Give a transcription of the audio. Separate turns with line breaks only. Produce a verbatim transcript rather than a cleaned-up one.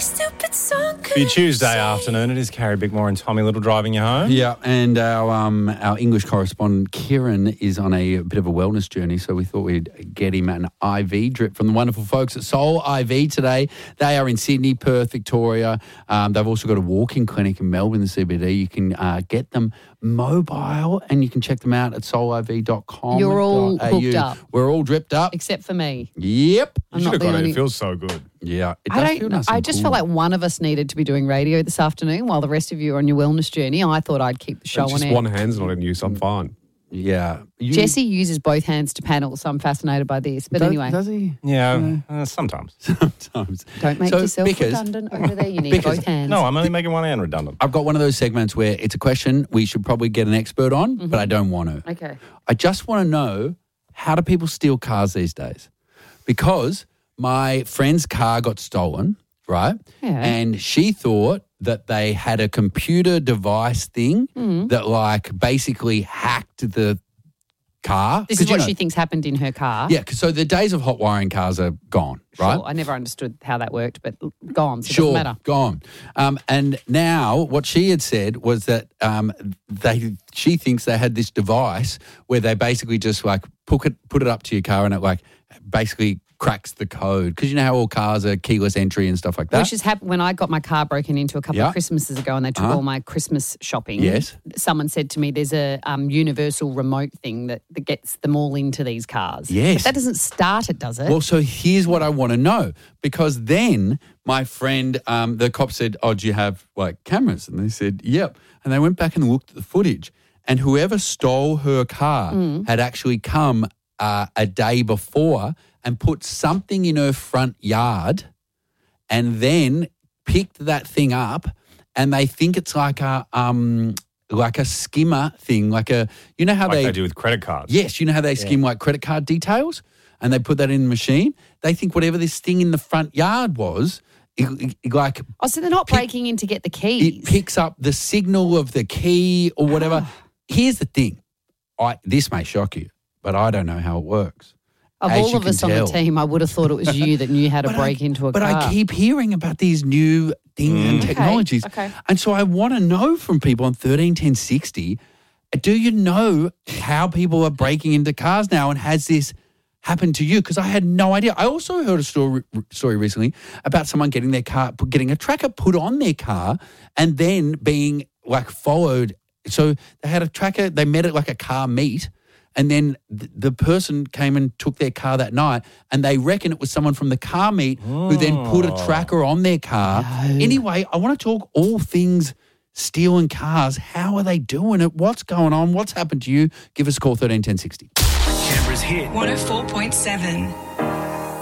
stupid song.
For your Tuesday afternoon, it is Carrie Bickmore and Tommy Little driving you home.
Yeah, and our um, our English correspondent Kieran is on a bit of a wellness journey, so we thought we'd get him an I V drip from the wonderful folks at Soul I V today. They are in Sydney, Perth, Victoria. Um, they've also got a walk-in clinic in Melbourne, the C B D. You can uh, get them mobile, and you can check them out at soul I V dot com.
You're all hooked up.
We're all dripped up.
Except for me.
Yep.
I'm
You should
not
have
the
got it.
only...
It feels so good.
Yeah. It does
I
feel
don't.
nice
I
and
just
cool.
felt like one of us needed to be doing radio this afternoon while the rest of you are on your wellness journey. I thought I'd keep the show
It's
on
just
air.
one hand's not in use. I'm fine.
Yeah. You,
Jesse uses both hands to panel, so I'm fascinated by this. But
does,
anyway,
Does he?
Yeah, uh, sometimes.
Sometimes.
don't make
So,
yourself
because-
redundant over there. You need
because-
both hands.
No, I'm only making one hand redundant.
I've got one of those segments where it's a question we should probably get an expert on,
Mm-hmm.
but I don't want to.
Okay.
I just want to know, how do people steal cars these days? Because my friend's car got stolen, right?
Yeah.
And she thought that they had a computer device thing
Mm.
that like basically hacked the car.
This
'Cause,
is
you
what
know-
she thinks happened in her car.
Yeah, 'cause so the days of hot wiring cars are gone, right?
Sure, I never understood how that worked, but gone. So it
Sure,
doesn't matter.
gone. Um, and now what she had said was that um, they she thinks they had this device where they basically just like put it put it up to your car and it like basically cracks the code, because you know how all cars are keyless entry and stuff like that.
Which has happened when I got my car broken into a couple
Yeah.
of Christmases ago and they took
Uh-huh.
all my Christmas shopping.
Yes.
Someone said to me there's a um, universal remote thing that, that gets them all into these cars.
Yes.
But that doesn't start it, does it?
Well, so here's what I want to know, because then my friend, um, the cop said, "Oh, do you have like cameras?" And they said, "Yep." And they went back and looked at the footage, and whoever stole her car
Mm.
had actually come uh, a day before and put something in her front yard, and then picked that thing up, and they think it's like a um like a skimmer thing, like a you know how
Like
they
they do with credit cards.
Yes, you know how they skim like credit card details and they put that in the machine? They think whatever this thing in the front yard was, it, it, like
oh, so they're not
pick-
breaking in to get the keys.
it picks up the signal of the key or whatever. Here's the thing. I This may shock you, but I don't know how it works.
Of
as
all
you
of
can
us on
tell.
the team, I would have thought it was you that knew how to
But
break
I,
into a
but
car.
I keep hearing about these new things and
Okay,
technologies.
okay.
And so I want to know from people on thirteen ten sixty, do you know how people are breaking into cars now, and has this happened to you? Because I had no idea. I also heard a story story recently about someone getting their car, getting a tracker put on their car and then being like followed. So they had a tracker, they met at like a car meet, and then th- the person came and took their car that night, and they reckon it was someone from the car meet who then put a tracker on their car. Anyway, I want to talk all things stealing cars. How are they doing it? What's going on? What's happened to you? Give us a call, thirteen ten sixty.
Canberra's hit.
one oh four point seven.